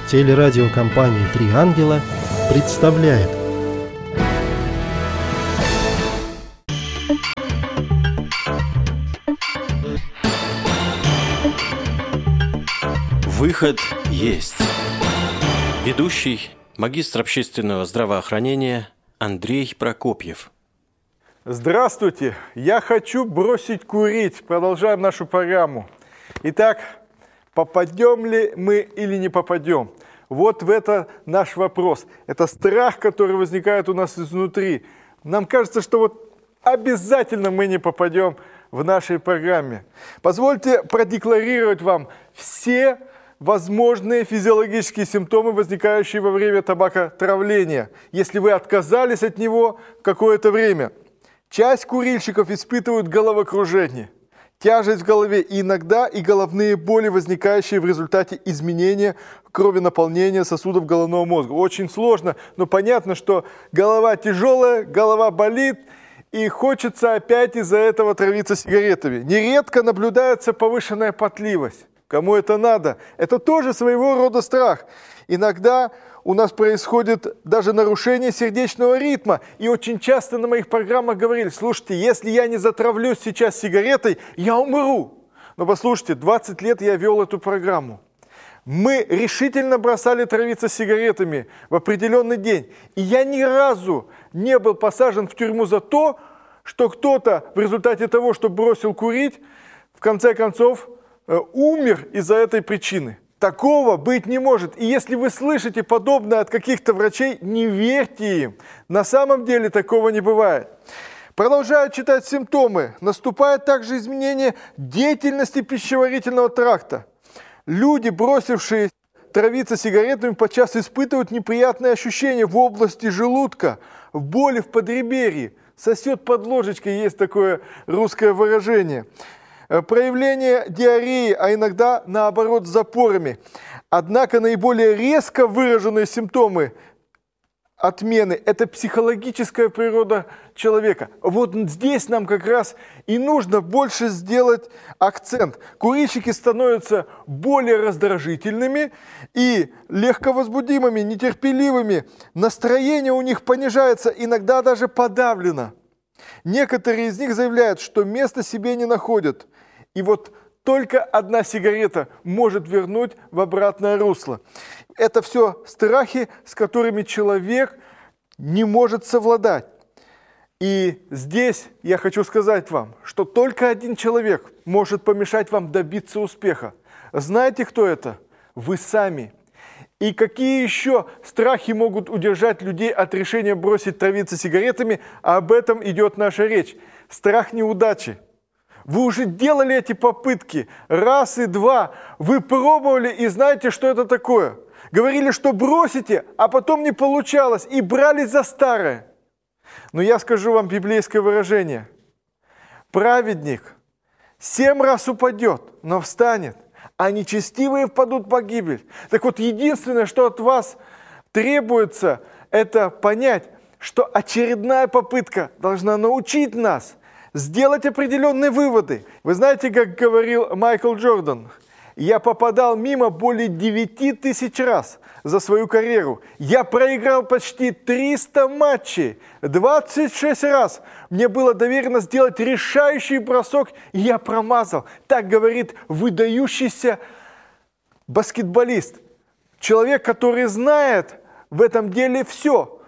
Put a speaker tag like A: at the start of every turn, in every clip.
A: Телерадиокомпания «Три ангела» представляет.
B: Выход есть. Ведущий, магистр общественного здравоохранения Андрей Прокопьев.
C: Здравствуйте! Я хочу бросить курить. Продолжаем нашу программу. Итак, попадем ли мы или не попадем? Вот в это наш вопрос. Это страх, который возникает у нас изнутри. Нам кажется, что вот обязательно мы не попадем в нашей программе. Позвольте продекларировать вам все возможные физиологические симптомы, возникающие во время табакотравления, если вы отказались от него какое-то время. Часть курильщиков испытывают головокружение, тяжесть в голове и иногда и головные боли, возникающие в результате изменения кровенаполнения сосудов головного мозга. Очень сложно, но понятно, что голова тяжелая, голова болит, и хочется опять из-за этого травиться сигаретами. Нередко наблюдается повышенная потливость. Кому это надо? Это тоже своего рода страх. Иногда у нас происходит даже нарушение сердечного ритма. И очень часто на моих программах говорили: слушайте, если я не затравлюсь сейчас сигаретой, я умру. Но послушайте, 20 лет я вел эту программу. Мы решительно бросали травиться сигаретами в определенный день. И я ни разу не был посажен в тюрьму за то, что кто-то в результате того, что бросил курить, в конце концов умер из-за этой причины. Такого быть не может. И если вы слышите подобное от каких-то врачей, не верьте им. На самом деле такого не бывает. Продолжаю читать симптомы. Наступает также изменение деятельности пищеварительного тракта. Люди, бросившие травиться сигаретами, подчас испытывают неприятные ощущения в области желудка, боли в подреберье. Сосет под ложечкой, есть такое русское выражение. Проявление диареи, а иногда наоборот с запорами. Однако наиболее резко выраженные симптомы отмены – это психологическая природа человека. Вот здесь нам как раз и нужно больше сделать акцент. Курильщики становятся более раздражительными и легковозбудимыми, нетерпеливыми. Настроение у них понижается, иногда даже подавлено. Некоторые из них заявляют, что места себе не находят. И вот только одна сигарета может вернуть в обратное русло. Это все страхи, с которыми человек не может совладать. И здесь я хочу сказать вам, что только один человек может помешать вам добиться успеха. Знаете, кто это? Вы сами. И какие еще страхи могут удержать людей от решения бросить травиться сигаретами? Об этом идет наша речь. Страх неудачи. Вы уже делали эти попытки раз и два. Вы пробовали и знаете, что это такое. Говорили, что бросите, а потом не получалось и брались за старое. Но я скажу вам библейское выражение. Праведник 7 раз упадет, но встанет, а нечестивые впадут в погибель. Так вот, единственное, что от вас требуется, это понять, что очередная попытка должна научить нас сделать определенные выводы. Вы знаете, как говорил Майкл Джордан? Я попадал мимо более 9000 раз за свою карьеру. Я проиграл почти 300 матчей, 26 раз. Мне было доверено сделать решающий бросок, и я промазал. Так говорит выдающийся баскетболист. Человек, который знает в этом деле все.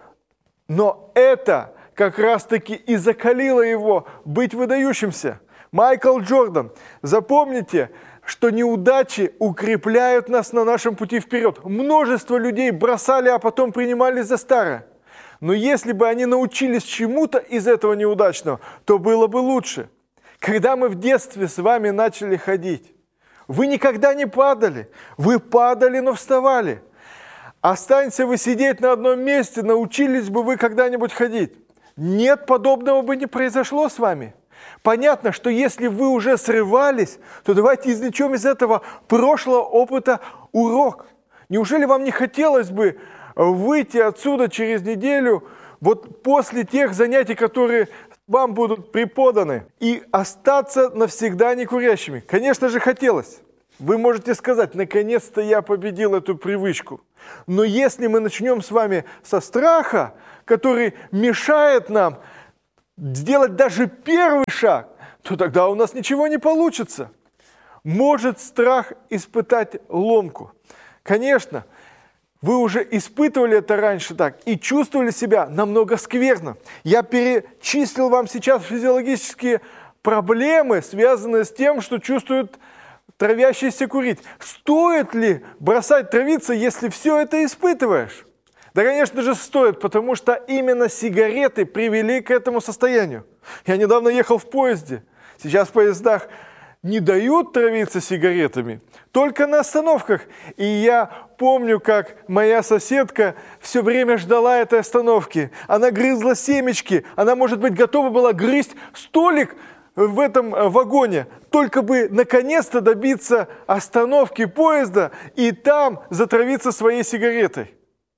C: Но это как раз-таки и закалило его быть выдающимся. Майкл Джордан. Запомните, что неудачи укрепляют нас на нашем пути вперед. Множество людей бросали, а потом принимались за старое. Но если бы они научились чему-то из этого неудачного, то было бы лучше. Когда мы в детстве с вами начали ходить, вы никогда не падали. Вы падали, но вставали. Останься вы сидеть на одном месте, научились бы вы когда-нибудь ходить? Нет, подобного бы не произошло с вами. Понятно, что если вы уже срывались, то давайте извлечем из этого прошлого опыта урок. Неужели вам не хотелось бы выйти отсюда через неделю, вот после тех занятий, которые вам будут преподаны, и остаться навсегда не курящими? Конечно же, хотелось. вы можете сказать: наконец-то я победил эту привычку. Но если мы начнем с вами со страха, который мешает нам сделать даже первый шаг, то тогда у нас ничего не получится. Может страх испытать ломку? Конечно, вы уже испытывали это раньше так и чувствовали себя намного скверно. Я перечислил вам сейчас физиологические проблемы, связанные с тем, что чувствуют травящиеся курить. Стоит ли бросать травиться, если все это испытываешь? Да, конечно же, стоит, потому что именно сигареты привели к этому состоянию. Я недавно ехал в поезде. Сейчас в поездах не дают травиться сигаретами, только на остановках. И я помню, как моя соседка все время ждала этой остановки. Она грызла семечки, она, может быть, готова была грызть столик в этом вагоне, только бы наконец-то добиться остановки поезда и там затравиться своей сигаретой.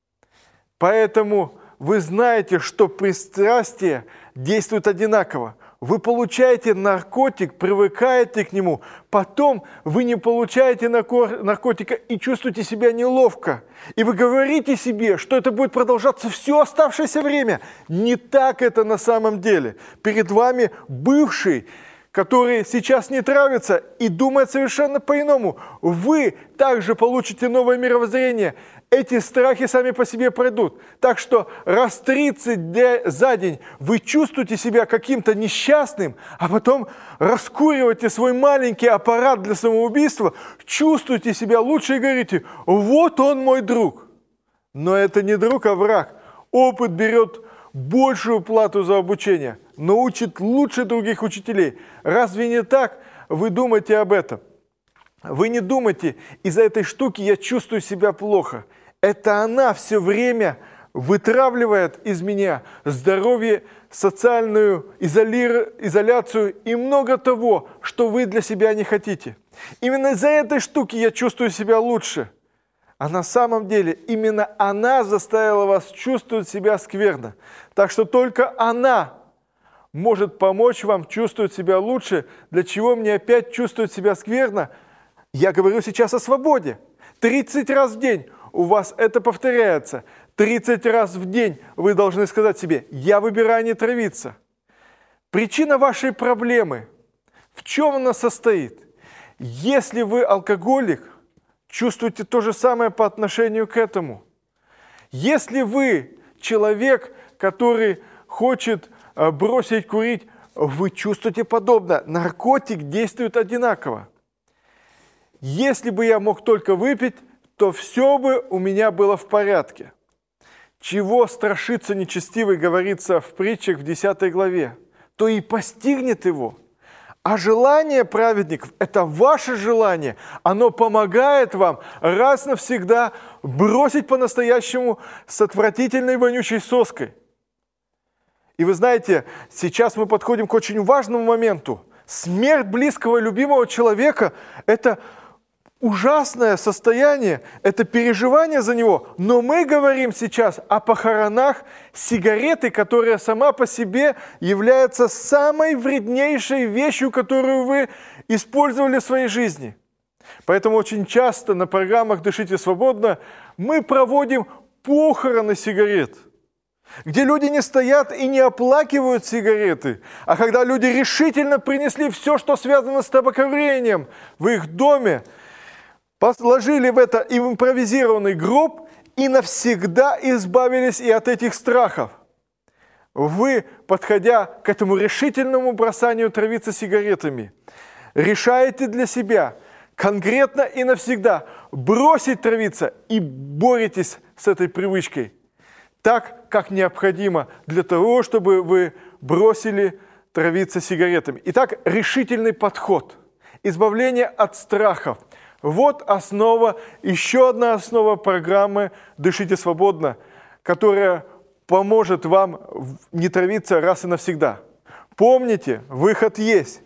C: Поэтому вы знаете, что пристрастие действует одинаково. Вы получаете наркотик, привыкаете к нему, потом вы не получаете наркотика и чувствуете себя неловко. И вы говорите себе, что это будет продолжаться все оставшееся время. Не так это на самом деле. Перед вами бывший, который сейчас не травится и думает совершенно по-иному. Вы также получите новое мировоззрение. Эти страхи сами по себе пройдут. Так что раз 30 за день вы чувствуете себя каким-то несчастным, а потом раскуриваете свой маленький аппарат для самоубийства, чувствуете себя лучше и говорите: вот он мой друг. Но это не друг, а враг. Опыт берет большую плату за обучение, но учит лучше других учителей. Разве не так? Вы думаете об этом. Вы не думайте: из-за этой штуки я чувствую себя плохо. Это она все время вытравливает из меня здоровье, социальную изоляцию и много того, что вы для себя не хотите. Именно из-за этой штуки я чувствую себя лучше. А на самом деле именно она заставила вас чувствовать себя скверно. Так что только она может помочь вам чувствовать себя лучше. Для чего мне опять чувствовать себя скверно? Я говорю сейчас о свободе. 30 раз в день у вас это повторяется. 30 раз в день вы должны сказать себе: я выбираю не травиться. Причина вашей проблемы, в чем она состоит? Если вы алкоголик, чувствуйте то же самое по отношению к этому. Если вы человек, который хочет бросить курить, вы чувствуете подобно. Наркотик действует одинаково. Если бы я мог только выпить, то все бы у меня было в порядке. Чего страшится нечестивый, говорится в притчах в 10 главе, то и постигнет его. А желание праведников – это ваше желание. Оно помогает вам раз навсегда бросить по-настоящему с отвратительной вонючей соской. И вы знаете, сейчас мы подходим к очень важному моменту. Смерть близкого и любимого человека – это ужасное состояние, это переживание за него. Но мы говорим сейчас о похоронах сигареты, которая сама по себе является самой вреднейшей вещью, которую вы использовали в своей жизни. Поэтому очень часто на программах «Дышите свободно» мы проводим похороны сигарет, где люди не стоят и не оплакивают сигареты, а когда люди решительно принесли все, что связано с табакокурением в их доме, положили в это импровизированный гроб и навсегда избавились и от этих страхов. Вы, подходя к этому решительному бросанию травиться сигаретами, решаете для себя конкретно и навсегда бросить травиться и боретесь с этой привычкой так, как необходимо для того, чтобы вы бросили травиться сигаретами. Итак, решительный подход, избавление от страхов. Вот основа, еще одна основа программы «Дышите свободно», которая поможет вам не травиться раз и навсегда. Помните, выход есть.